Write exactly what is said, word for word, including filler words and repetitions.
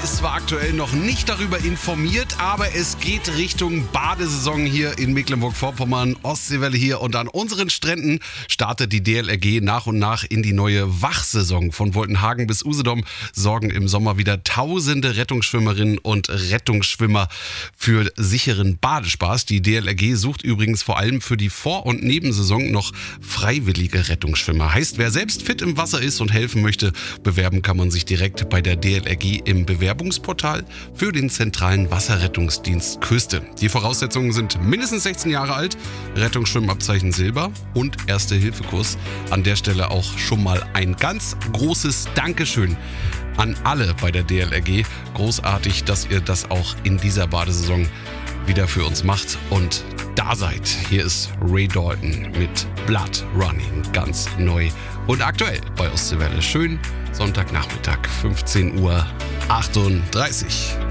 ist zwar aktuell noch nicht darüber informiert, aber es geht Richtung Badesaison hier in Mecklenburg-Vorpommern. Ostseewelle hier und an unseren Stränden startet die D L R G nach und nach in die neue Wachsaison. Von Woltenhagen bis Usedom sorgen im Sommer wieder tausende Rettungsschwimmerinnen und Rettungsschwimmer für sicheren Badespaß. Die D L R G sucht übrigens vor allem für die Vor- und Nebensaison noch freiwillige Rettungsschwimmer. Heißt, wer selbst fit im Wasser ist und helfen möchte, bewerben kann man sich direkt bei der D L R G im Bewerbungsportal für den zentralen Wasserrettungsdienst Küste. Die Voraussetzungen sind mindestens sechzehn Jahre alt, Rettungsschwimmabzeichen Silber und Erste-Hilfe-Kurs. An der Stelle auch schon mal ein ganz großes Dankeschön an alle bei der D L R G. Großartig, dass ihr das auch in dieser Badesaison wieder für uns macht und da seid. Hier ist Ray Dalton mit Blood Running, ganz neu und aktuell bei Ostseewelle. Schön Sonntagnachmittag, fünfzehn Uhr achtunddreißig.